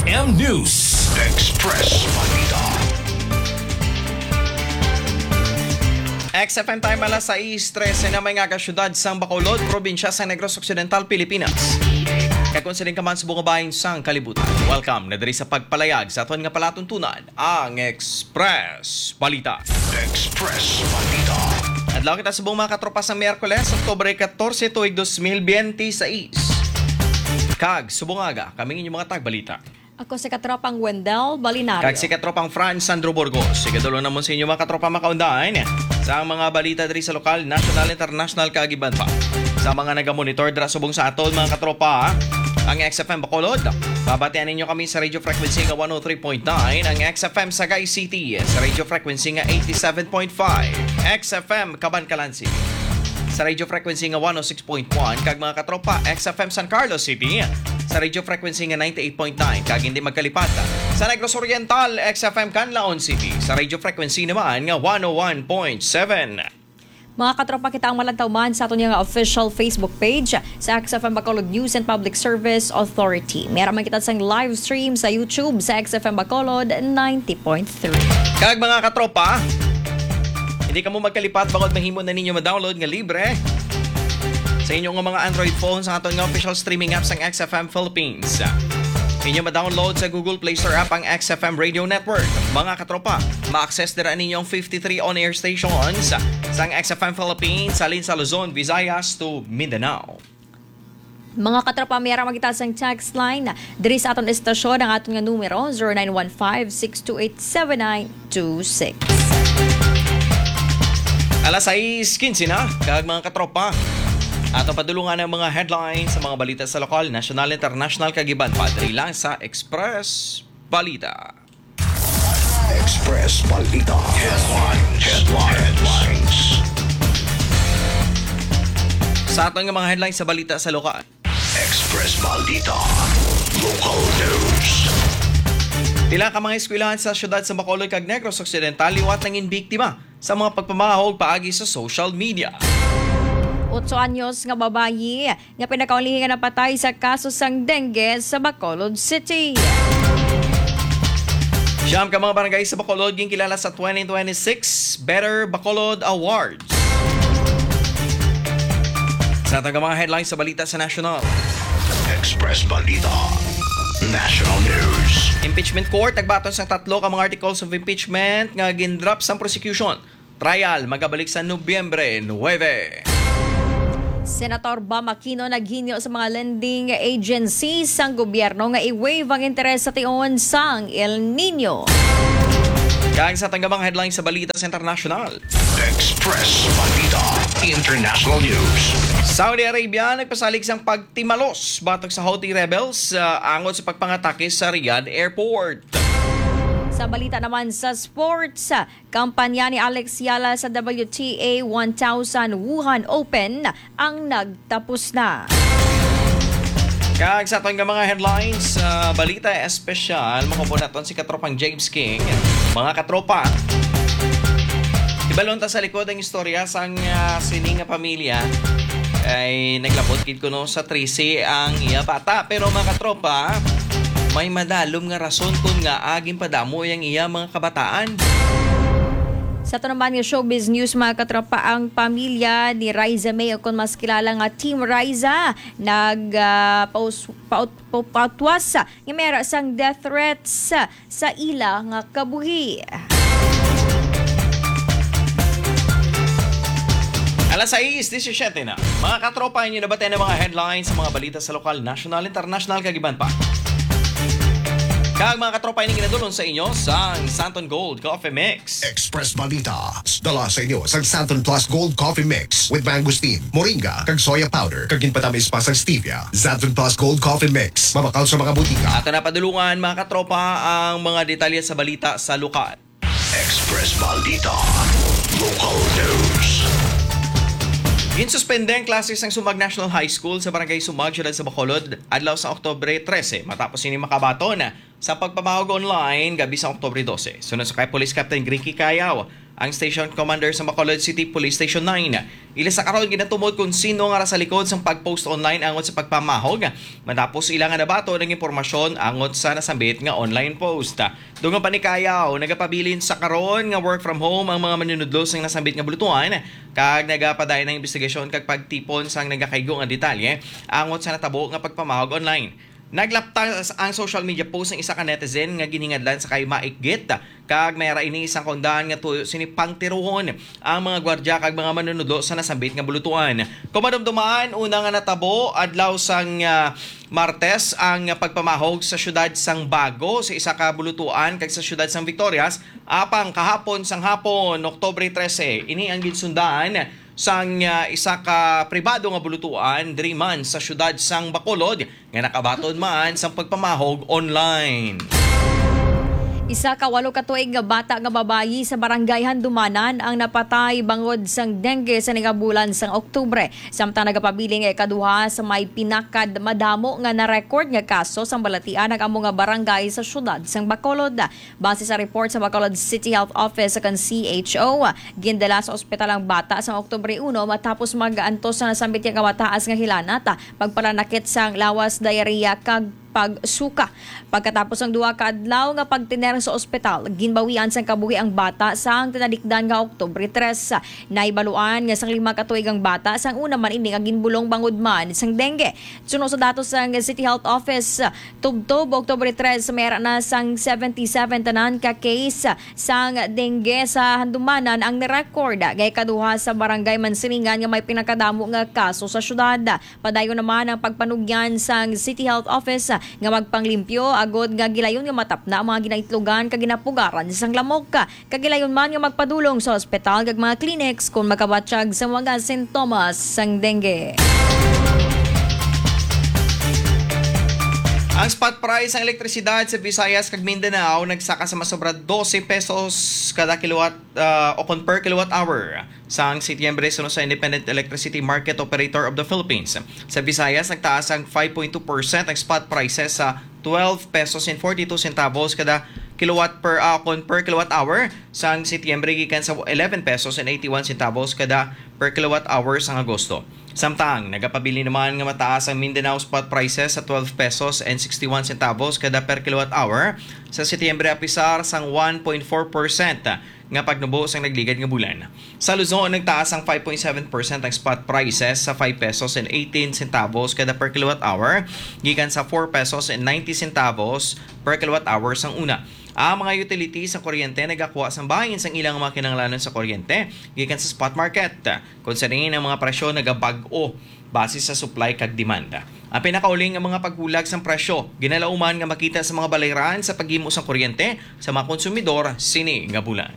XFM News. Express Balita. XFM time alas 6:13 na may nga kasyudad sang Bacolod, probinsya sa Negros Occidental, Pilipinas. Kakonsiling ka man sa bungabahin sang kalibutan. Welcome na diri sa pagpalayag sa aton nga palatuntunan, ang Express Balita. Express Balita. Adlaw kita sa buong mga katropa sa Miyerkules, Oktubre 14, tuig 2026. Kag, subungaga, kaming inyong mga tagbalita. Ako si katropang Wendell Balinario. Kag si katropang Franz Sandro Burgos. Sigadulo naman sa inyo mga katropa makaundahan sa mga balita diri sa lokal, national, international kagiban pa. Sa mga nagamonitor dira subong sa aton mga katropa, ang XFM Bacolod. Babatian ninyo kami sa radio frequency nga 103.9, ang XFM Sagay City sa radio frequency nga 87.5, XFM Cabancalan City sa radio frequency nga 106.1, kag mga katropa XFM San Carlos City sa radio frequency nga 98.9, kag hindi magkalipat sa Negros Oriental XFM Canlaon City sa radio frequency naman nga 101.7. Mga katropa, kita ang malantaw man sa ato nga official Facebook page sa XFM Bacolod News and Public Service Authority. Meron man kita sang live stream sa YouTube sa XFM Bacolod 90.3. Kag mga katropa, hindi ka mo magkalipat bakit mahimo na ninyo ma-download nga libre sa inyong mga Android phones ang aton nga official streaming app sang XFM Philippines. Inyo ma-download sa Google Play Store app ang XFM Radio Network. Mga katropa, ma-access dira ninyong 53 on-air stations sang XFM Philippines salin sa Luzon, Visayas to Mindanao. Mga katropa, mayroon magkita sang text line diri sa aton estasyon ang aton nga numero 0915-628-7926. Alas 6:15 na, kag mga katropa. Atong padulungan ang mga headlines sa mga balita sa lokal, national, international kagiban padri lang sa Express Balita. Express Balita. Headlines. Sa aton nga mga headlines sa balita sa lokal. Express Balita. Local news. Tila ka mga eskwelahan sa syudad sa Bacolod kag Negros Occidental liwat nangin biktima sa mga pagpamahog paagi sa social media. 8 anyos nga babayi nga pinakaulihingan na patay sa kaso sang dengue sa Bacolod City. Siyam ka mga barangay sa Bacolod yung kilala sa 2026 Better Bacolod Awards. Sa atong mga headlines sa balita sa national. Express Balita. National News. Impeachment Court nagbaton sang 3 ka mga articles of impeachment nga gindrop sang prosecution. Trial magabalik sa Nobyembre 9. Senator Bam Aquino naghinyo sa mga lending agencies sang gobyerno nga i-waive ang interes sa tion sang El Nino. Kag sa tanggamang headlines sa balita sa international. Express Balita. International News. Saudi Arabia nagpasalig sang pagtimalos batok sa Houthi rebels angot sa pagpangatake sa Riyadh Airport. Sa balita naman sa sports, kampanya ni Alex Yala sa WTA 1000 Wuhan Open ang nagtapos na. Kag sa atong mga headlines sa balita espesyal, makupunaton si katropang James King. Mga katropa, ibalon ta sa likod ang istorya sang sining nga pamilya ay naglabot kid kuno sa 13 ang iya bata, pero mga katropa, may madalom nga rason kung nga aging padamo yang iya mga kabataan. Sa ito naman yung showbiz news, mga katropa, ang pamilya ni Riza May o kung mas kilala nga Team Riza nagpautwas nga mera sang death threats sa ila nga kabuhi. Alas 6:17 na. Mga katropa, inyo nabatin ang mga headlines sa mga balita sa lokal, national, international kagiban pa. Kag mga katropa, ini ginadulon sa inyo sa Santon Gold Coffee Mix. Express Balita. Dala sa inyo sa Santon Plus Gold Coffee Mix with mangosteen, moringa, kag soya powder, kag ginpatamis pa sa stevia. Santon Plus Gold Coffee Mix. Mabakal sa mga butika. Ato na padulungan mga katropa ang mga detalye sa balita sa lokal. Express Balita. Local news. Ginsuspende ang klase ng Sumag National High School sa Barangay Sumag, siyudad sa Bacolod, adlaw sa Oktubre 13 matapos ini makabaton sa pagpamahog online gabi sa Oktubre 12. Sunod sa kay Police Captain Ricky Cayaw, ang station commander sa Bacolod City Police Station 9. Ila sa karon ginatumod kung sino nga sa likod sa pag-post online angot sa pagpamahog. Matapos ilang nabato ng impormasyon angot sa nasambit nga online post. Dunga panikayaw nagapabilin sa karon nga work from home ang mga manunudlos ng nasambit nga bulutuan kag nagapaday ng investigasyon kag pagtipon sang nagakaygo nga detalye angot sa natabo nga pagpamahog online. Naglaptas ang social media post ng isa ka netizen nga giningadlan sa kay maikgit kag mayra ini isang kondaan nga tuyo sinipang tiruhon ang mga gwardya kag mga manunudlo sa nasambit nga bulutuan. Kumadumdumaan una nga natabo adlaw sang Martes ang pagpamahog sa syudad sang Bago sa isa ka bulutuan kag sa syudad sang Victorias apang kahapon sang hapon Oktubre 13 ini ang ginsundaan sang isa ka pribado nga bulutuan diri man sa syudad sang Bacolod nga nakabaton man sang pagpamahog online. Isa ka 8 ka tuig nga bata nga babayi sa barangay Handumanan ang napatay bangod sang dengue sa bulan sang Oktubre. Samtang nagapabiling ikaduha sa may pinakad madamo nga na-record nga kaso sa balatian ng amo nga barangay sa syudad sang Bacolod. Base sa report sa Bacolod City Health Office kan CHO, gindala sa ospital ang bata sa Oktubre 1 matapos mag-antos sa nasambit nga mataas nga hilanat, pagpalanakit sang lawas, diarrhea kag pagsuka. Pagkatapos ang duha ka adlaw nga pagtiner sa ospital, ginbawian sang kabuhi ang bata sang tinalikdan nga Oktubre 3. Naibaluan nga sang 5 ka tuig ang bata sang una man ini nga ginbulong bangod man sang dengue. Suno sa datos sang City Health Office, tubtob Oktubre 3 mayra na sang 77 tanan ka case sang dengue sa Handumanan ang ni-record. Gay kaduha sa barangay Mansilingan nga may pinakadamo nga kaso sa syudad. Padayon naman ang pagpanugyan sang City Health Office nga magpanglimpyo agod nga gilayon nga matapna ang mga ginaitlugan kag ginapugaran sang lamok. Kagilayon man nga magpadulong sa ospital kag mga clinics kung makabatsyag sa mga sintomas sang dengue. Ang spot price ng elektrisidad sa Visayas kag Mindanao nagsaka sa masobra 12 pesos kada kilowatt o per kilowatt hour. Sang Setyembre suno sa Independent Electricity Market Operator of the Philippines. Sa Visayas nagtaas ang 5.2% ang spot prices sa 12 pesos and 42 centavos kada kilowatt per kilowatt hour. Sang Setyembre gikan sa 11 pesos and 81 centavos kada per kilowatt hour sang Agosto. Samtang nagapabili naman nga mataas ang Mindanao spot prices sa 12 pesos and 61 centavos kada per kilowatt hour. Sa Setyembre apisar sang 1.4% nga pagnubo sang nagligad nga bulan. Sa Luzon nagtaas ang 5.7% ang spot prices sa 5 pesos and 18 centavos kada per kilowatt hour gikan sa 4 pesos and 90 centavos per kilowatt hour sang una. Ang mga utilities sa kuryente nagakuha sang bahin sang ilang mga kinahanglanon sa kuryente gikan sa spot market. Konsernin ang mga presyo nagabag-o base sa supply kag demanda. Ang pinakauling ang mga paghulag sang presyo ginalauman nga makita sa mga balayran sa paghimo sang kuryente sa mga konsumidor sini nga bulan.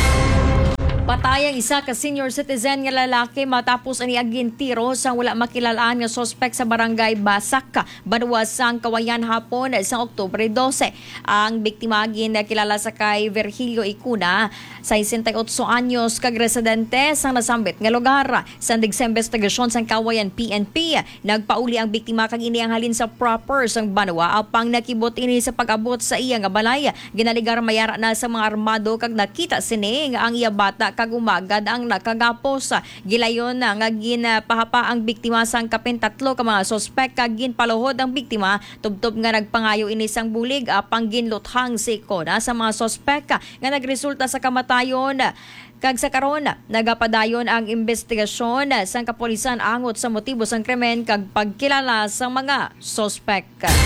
Patay ang isa ka senior citizen nga lalaki matapos ani agintiro sa wala makilalaan nga suspect sa barangay Basak, Banuas sang Kawayan hapon sa Oktubre 12. Ang biktima kilala sa kay Virgilio Icuna, 68 anyos, kag residente sang nasambit nga lugar. Sa investigasyon sang Kawayan PNP, nagpauli ang biktima kag ini ang halin sa proper sang Banua apang nakibot ini sa pag-abot sa iya nga balay. Ginaligar mayara na sa mga armado kag nakita sini nga ang iya bata kag umagad ang nakagapos. Gilayon na nga ginapahapa ang biktima sang kapin 3 ka mga sospek kag ginpaluhod ang biktima tubtob nga nagpangayo ini sang bulig apang ginluthang si Ikona sa mga sospek nga nagresulta sa kamatayon. Kag sa karon nagapadayon ang investigasyon sang kapulisan angot sa motibo sang krimen kag pagkilala sa mga sospek.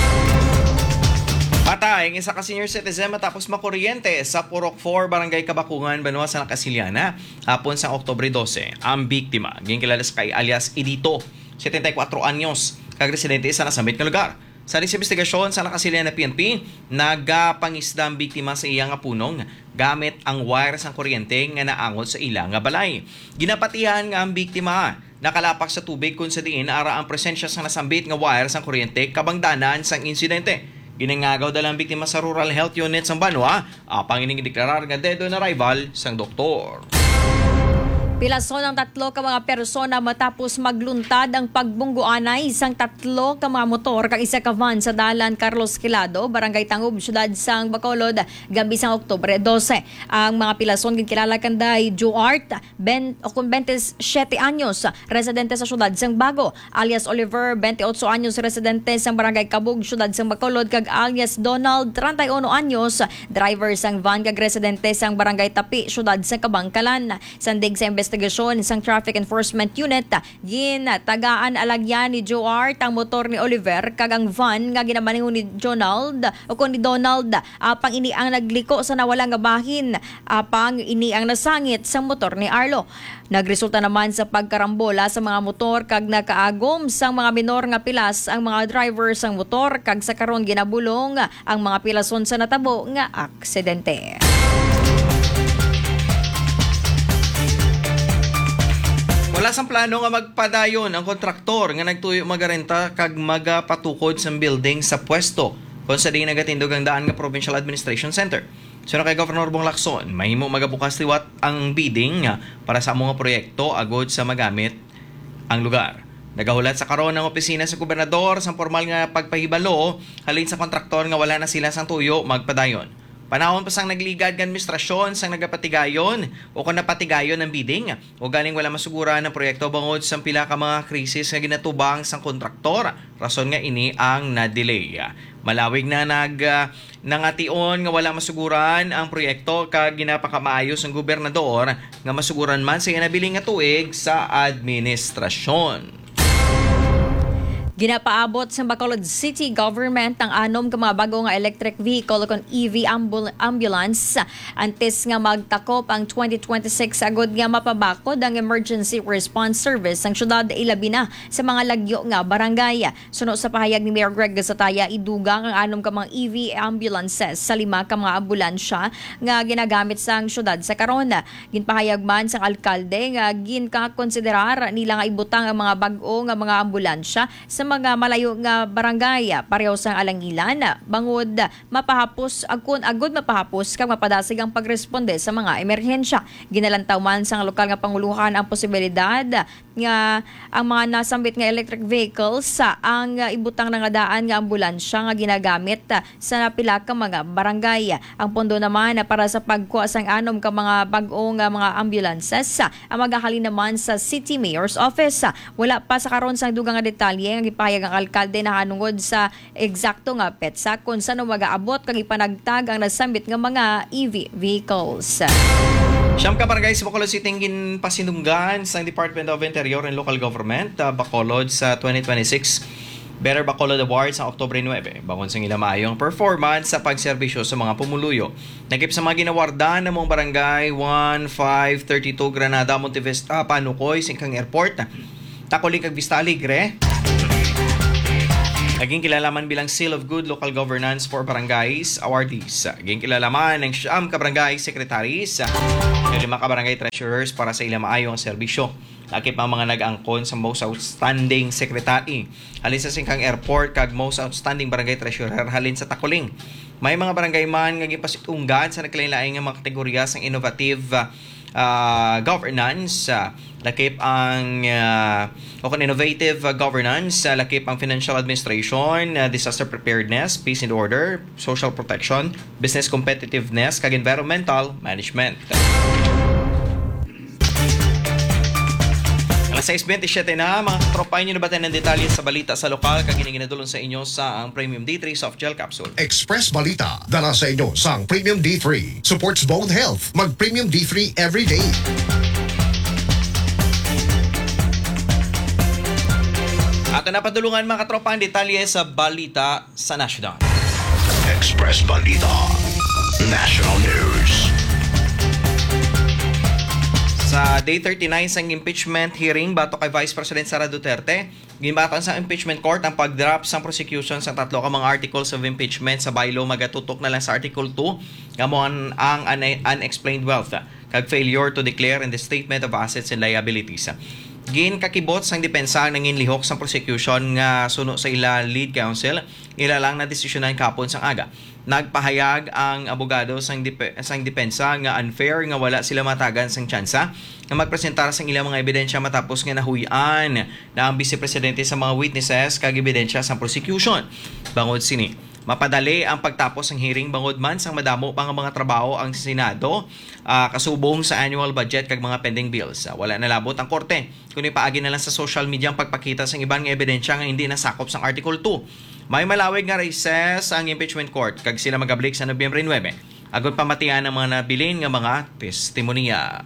Patay ang isa ka senior citizen matapos makuryente sa Purok 4, Barangay Kabakungan, Banuas sa Nakasiliana, hapon sa Oktubre 12. Ang biktima, ginkilala sa kay alias Edito, 74 anyos, kag residente sa nasambit nga lugar. Sa investigasyon sa Nakasiliana PNP, nagapangisda ang biktima sa iyang punong gamit ang wire sang kuryente nga naangot sa ilang nga balay. Ginapatihan nga ang biktima nakalapak sa tubig kung sa diin ara ang presensya sa nasambit nga wire sang kuryente kabangdanan sang insidente. Ginangagaw dalang biktima sa Rural Health Unit sa Banua, apang ining deklarar nga dead on arrival sang doktor. Pilason ang 3 ka mga persona matapos magluntad ang pagbungguanay isang 3 ka mga motor kag 1 ka van sa dalan Carlos Quilado, Barangay Tangub, Syudad sang Bacolod, gabi sang Oktubre 12. Ang mga pilason ginkilala kanday Joart, 27 anyos, residente sa Syudad sang Bago, alias Oliver, 28 anyos, residente sang Barangay Kabug, Syudad sang Bacolod, kag alias Donald, 31 anyos, driver sang van kag residente sang Barangay Tapi, Syudad sang Kabangkalan. Sandig sa investigasyon isang traffic enforcement unit, tagaan alagyan ni Joart ang motor ni Oliver kag ang van nga ginamaneho ni Donald apang ini ang nagliko sa nawalang nga bahin, apang ini ang nasangit sa motor ni Arlo. Nagresulta naman sa pagkarambola sa mga motor kag nakaagom sang mga minor nga pilas ang mga driver sang motor kag sa karon ginabulong ang mga pilason sa natabo nga aksidente. Wala sang plano nga magpadayon ang kontraktor nga nagtuyo magarenta kag magapatukod sa building sa pwesto kung sa di nagatindog ang daan nga Provincial Administration Center. Sino kay Governor Bong Lacson, mahimo magabukas liwat ang bidding para sa mga proyekto agod sa magamit ang lugar. Nagahulat sa karon ng opisina sa gobernador sa formal nga pagpahibalo halin sa kontraktor nga wala na sila sang tuyo magpadayon. Panahon pa sang nagligad ng administrasyon sang nagapatigayon o kung napatigayon ng bidding o galing wala masugura ng proyekto bangod sa pila ka mga krisis nga ginatubang sang kontraktor. Rason nga ini ang na-delay. Malawig na nangation nga wala masuguran ang proyekto kag ginapakamaayos ng gobernador nga masuguran man sa nabiling nga tuig sa administrasyon. Ginapaabot sa Bacolod City Government ang 6 ka mga bago nga electric vehicle kon EV ambulance antes nga magtakop ang 2026 agod nga mapabakod ang emergency response service ang syudad ilabi na sa mga lagyo nga barangay. Suno sa pahayag ni Mayor Greg Gasataya, idugang ang 6 ka mga EV ambulances sa 5 ka mga ambulansya nga ginagamit sa syudad sa karon. Ginpahayag man sang alkalde nga ginkakonsiderar nila nga ibutang ang mga bag-o nga mga ambulansya sa mga malayo nga barangay pareho sang Alangilan bangod mapahapos agud mapahapos kag mapadasig ang pagresponde sa mga emerhensya. Ginalantaw man sang lokal nga panguluhan ang posibilidad nga ang mga nasambit nga electric vehicles ang ibutang nga daan nga ambulansya nga ginagamit sa napila ka mga barangay. Ang pondo naman para sa pagkuha sang 6 ka mga bag-o nga mga ambulances ang magahalin naman sa City Mayor's Office. Wala pa sa karon sang dugang nga detalye nga gipahayag ang alkalde na hanungod sa eksakto nga petsa kung saan mag-aabot kag ipanagtag ang nasambit nga mga EV vehicles. Siyam ka barangay sa Bacolod City ginpasinunggan sa Department of Interior and Local Government Bacolod sa 2026 Better Bacolod Awards sa Oktubre 9. Bangon sa ilang maayong performance sa pagserbisyo sa mga pumuluyo. Nagip sa mga ginawardan ng mga barangay 1532 Granada, Montevista, Panucoy, Singkang Airport, Tacoling kag Vista Alegre. Naging kilalaman bilang Seal of Good Local Governance for Barangays Awardees. Naging kilalaman ng 9 ka barangay secretaries, 5 ka barangay treasurers para sa ilang maayong serbisyo. Lakip ang mga nag-angkon sa Most Outstanding Secretary halin sa Singkang Airport kag Most Outstanding Barangay Treasurer halin sa Tacoling. May mga barangay man nga gipasitunggan sa naglain-lain nga mga kategorya sang innovative governance, lakip ang innovative governance, lakip ang financial administration, disaster preparedness, peace and order, social protection, business competitiveness, kag environmental management. Alas 6:27 na, mga katropa, inyo nabatan ng detalye sa balita sa lokal kag ginadulon sa inyo sa ang Premium D3 Soft Gel Capsule. Express Balita, dala sa inyo sang Premium D3. Supports bone health. Mag Premium D3 every day. Ato na padulungan mga katropa ang detalye sa balita sa National. Express Balita, National News. Sa Day 39 sang impeachment hearing bato kay Vice President Sara Duterte, ginbatan sa impeachment court ang pag-drop sang prosecution sa 3 ka mga articles of impeachment sa bylaw magatutok na lang sa Article 2 nga mo ang unexplained wealth kag failure to declare in the statement of assets and liabilities. Gin kakibot sang depensa ang nangin lihok sang prosecution nga suno sa ila lead counsel ilalang na desisyonan kapon sang aga. Nagpahayag ang abogado sang depensa nga unfair nga wala sila matagan sang tsansa nga magpresentar sang ilang mga ebidensya matapos nga nahuyan na ang Vice Presidente sa mga witnesses kag ebidensya sang prosecution. Bangod sini, mapadali ang pagtapos ng hearing bangod man sang madamo pang mga trabaho ang Senado kasubong sa annual budget kag mga pending bills. Wala na labot ang korte kundi paagi na lang sa social media ang pagpakita sang ibang nga ebidensya nga hindi nasakop sang Article 2. May malawig nga recess ang impeachment court kag sila magablik sa Nobyembre 9 agon pamatian ang mga nabilin nga mga testimonya.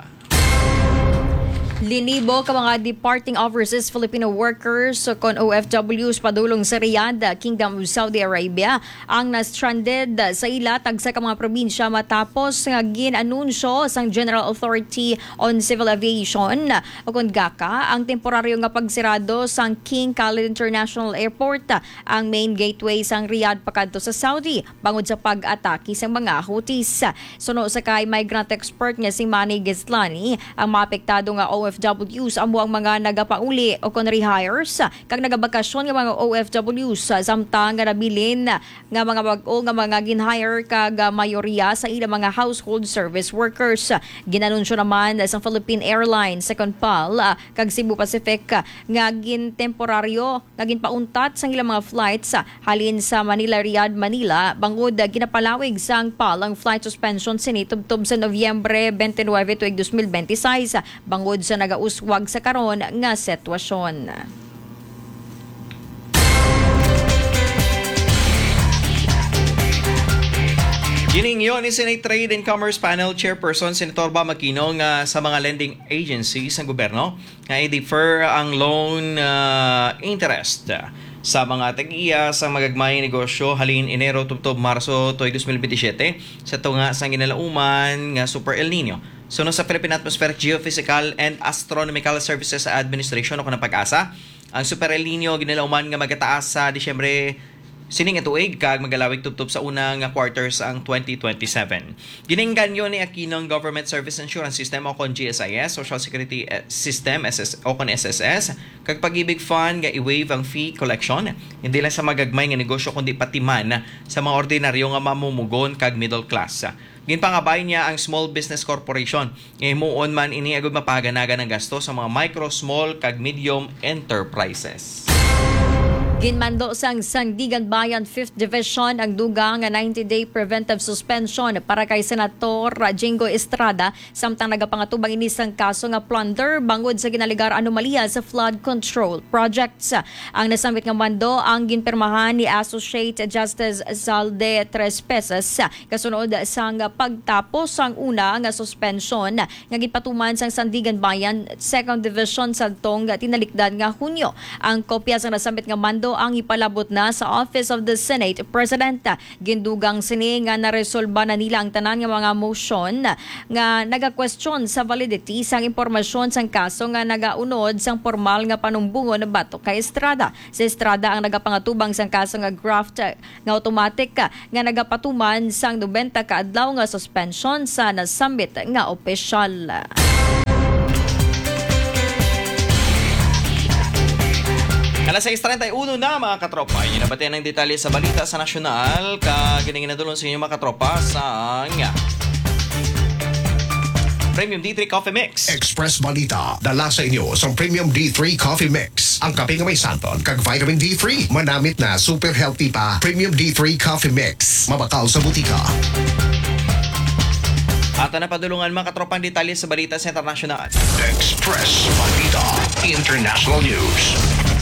Linibo ka mga departing overseas Filipino workers kon OFWs padulong sa Riyadh, Kingdom of Saudi Arabia ang na-stranded sa ilatag sa mga probinsya matapos nga ginanunsyo sang General Authority on Civil Aviation o kon GACA ang temporaryo nga pagsirado sang King Khalid International Airport, ang main gateway sang Riyadh pakadto sa Saudi bangod sa pag-atake sang mga Houthis. Suno sa kay migrant expert nga si Manny Gislani, ang maapektado nga OFWs amo ang mga nagapauli o kon rehires kag nagabakasyon nga mga OFWs samtang nga nabilin nga mga bag-o nga mga ginhire kag mayorya sa ilang mga household service workers. Ginanunsyo naman sa Philippine Airlines Second PAL kag Cebu Pacific nga gintemporaryo nga ginpauntat sang ilang mga flights halin sa Manila, Riyadh, Manila bangod ginapalawig sang PAL ang flight suspension sinitubtob sa Nobyembre 29 tuig 2026 bangod sa nagauswag sa karon nga sitwasyon. Giningyo ni Senate Trade and Commerce Panel Chairperson Senator Bam Aquino nga sa mga lending agencies ng gobyerno nga i-defer ang loan interest sa mga tag-iya sa magagmayang negosyo halin Enero tubtob Marso tuig 2027 sa tunga sa ginalauman nga Super El Nino. Suno sa Philippine Atmospheric Geophysical and Astronomical Services Administration o kanang Pag-asa, ang Super El Nino ginalauman nga magataas sa Disyembre sining atuig kag magalawig tubtob sa unang quarters ang 2027. Giningganyo ni Aquino ang Government Service Insurance System o kon GSIS, Social Security System o kon SSS, kag Pag-ibig Fund nga i-waive ang fee collection hindi lang sa magagmay nga negosyo kundi pati man sa mga ordinaryo nga mamumugon kag middle class. Ginpangabay niya ang Small Business Corporation. Imuon man ini agud mapaganaga ng gasto sa mga micro, small kag medium enterprises. Ginmando sang Sandigan Bayan 5th Division ang dugang nga 90-day preventive suspension para kay Senator Jingo Estrada samtang nagapangatubang ini sang kaso nga plunder bangod sa ginaligar anomalya sa flood control projects. Ang nasambit nga mando ang ginpermahan ni Associate Justice Zalde Trespeses kasunod sang pagtapos sang una nga suspension nga ginpatuman sang Sandigan Bayan 2nd Division sadtong tinalikdan nga Hunyo. Ang kopya sang nasambit nga mando ang ipalabot na sa Office of the Senate President. Gindugang sini nga naresolba na nila ang tanan nga mga motion nga naga-question sa validity sang impormasyon sang kaso nga nagaunod sang formal nga panumbungon batok kay Estrada. Si Estrada ang nagapangatubang sang kaso nga graft nga automatic nga nagapatuman sang 90 ka adlaw nga suspension sa nasambit nga opisyal. Alas 6:31 na mga katropa. Yun nabatin ng detalye sa balita sa nasyonal. Kagininginadulon sa inyo mga katropa sa Premium D3 Coffee Mix. Express Balita, dala sa inyo sa Premium D3 Coffee Mix. Ang kape nga may santon kag vitamin D3. Manamit na super healthy pa. Premium D3 Coffee Mix. Mabakaw sa butika. At napadulungan mga katropang detalye sa balita sa internasyonal. Express Balita International News.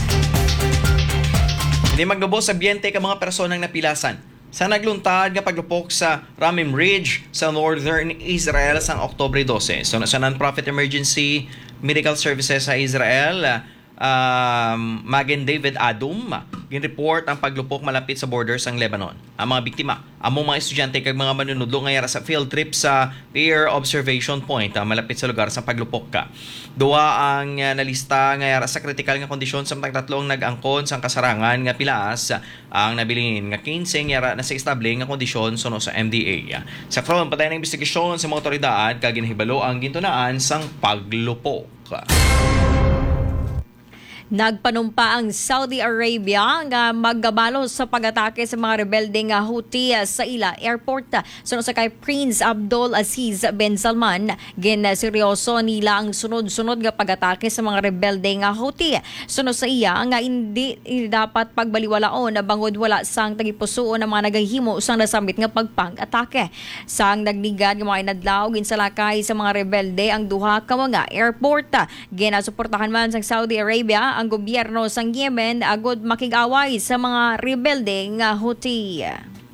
Hindi magnubos sa biyente ka mga personang napilasan sa nagluntad nga paglupok sa Ramim Ridge sa northern Israel sa Oktubre 12. So sa non-profit emergency medical services sa Israel, Magen David Adum, gin-report ang paglupok malapit sa border sang Lebanon. Ang mga biktima, among mga estudyante kag mga manunudlo nga yara sa field trip sa Air Observation Point malapit sa lugar sa paglupok ka. Duwa ang nalista nga yara sa critical nga kondisyon samtang tatlong nag-angkon sang kasarangan nga pilaas ang nabilin nga 15 yara na sa estable nga kondisyon suno sa MDA. Sa front patay ng investigasyon sa mga otoridad kag ginhibalo ang gintunaan sang paglupok. Nagpanumpa ang Saudi Arabia nga maggabalo sa pag-atake sa mga rebeldeng Houthi sa ila airport. Sunod sa kay Prince Abdul Aziz bin Salman, seryoso nila ang sunod-sunod nga pag-atake sa mga rebeldeng Houthi. Sunod sa iya nga hindi dapat pagbaliwalaon na bangod wala sang tagipusuon ng mga nagahimo sang nasambit nga pagpang-atake. Sang nagligad nga mga inadlaw ginsalakay sa mga rebelde ang duha ka mga airport. Ginasuportahan man sa Saudi Arabia ang gobyerno sang Yemen agud makig-away sa mga rebelde nga Houthi.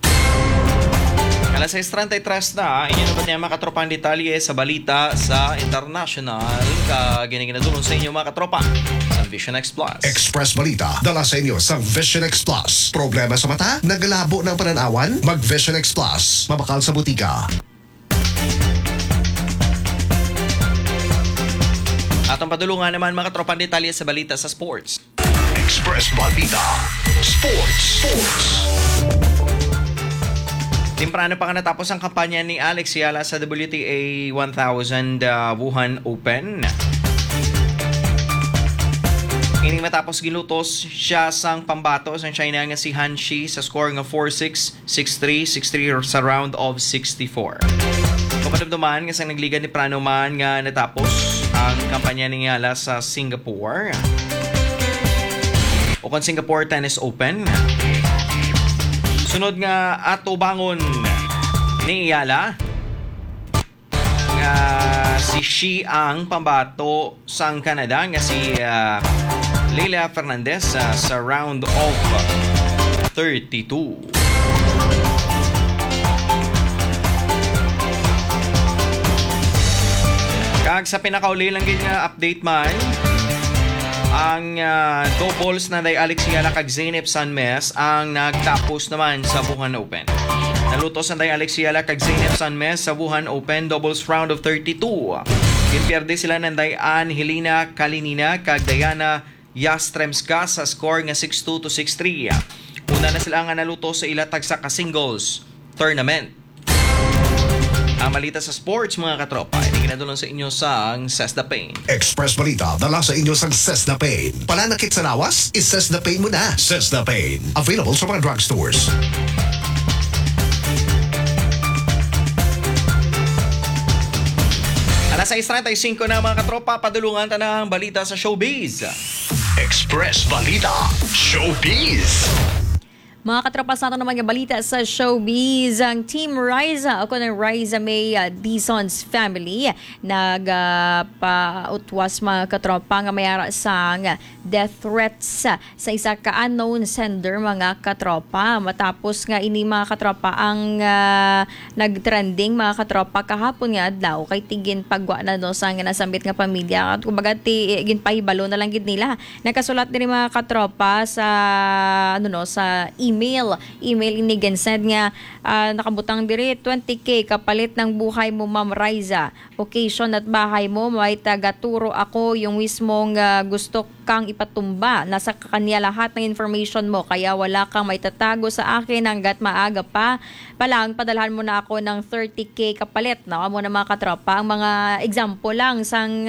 Alas 6:33 na, inyo na ba niya makatropang detalye sa balita sa international ginadulong sa inyo mga katropa sa Vision X Plus. Express Balita, dala sa inyo sa Vision X Plus. Problema sa mata? Naglabo ng pananawan? Mag Vision X Plus. Mabakal sa butika. Atong padulungan naman mga tropang detalye sa balita sa sports. Express Balita. Sports. Timprano pa nga natapos ang kampanya ni Alex Yala sa WTA 1000 Wuhan Open. Ining matapos gilutos siya sang pambato sa China nga si Han Shi sa score nga 4-6, 6-3, 6-3 sa round of 64. Kapadamdaman nga sang nagligan ni Prano man nga natapos ang kampanya ni Yala sa Singapore. O kan Singapore Tennis Open. Sunod nga ato bangon ni Yala nga si Shi ang pambato sang Canada nga si Leila Fernandez sa round of 32. Kag sa pinakauli lang gid nga update man ang doubles na day Alex Yala kag Zeynep Sanmes ang nagtapos naman sa Wuhan Open. Nalutos na day Alex Yala kag Zeynep Sanmes sa Wuhan Open doubles round of 32. Pinpierde sila ng day Angelina Kalinina kag Diana Yastremska sa score nga 6-2 to 6-3. Una na sila nga nalutos sa ilatag sa ka-singles tournament. Ang balita sa sports mga katropa ay ginadulong sa inyo sang Cesda Pain. Express Balita, dala sa inyo sang Cesda Pain. Pananakit sa lawas? Is-Cesda Pain mo na. Cesda Pain. Available sa mga drugstores. Alas 6:35 na mga katropa, padulungan tanang balita sa showbiz. Express Balita. Showbiz. Mga katropa sa ato naman yung balita sa showbiz, ang Team Riza, ako ng Riza May Dizon's family, nagpautwas mga katropa nga mayara sang death threats sa isa ka unknown sender mga katropa. Matapos nga ini mga katropa ang nagtrending mga katropa kahapon nga adlaw kay tigin pagwa na do sa nga nasambit nga pamilya. At kumbaga gin pahibalo na lang gid nila. Nakasulat din mga katropa sa sa email ini gensend nga nakabutang diri 20k kapalit ng buhay mo Ma'am Riza. Occasion at bahay mo may tagaturo ako yung mismong gusto kang ipatumba. Nasa kanya lahat ng information mo kaya wala kang may tatago sa akin hanggat maaga pa. Palang padalhan mo na ako ng 30k kapalit. Mo na mga katropa ang mga example lang sang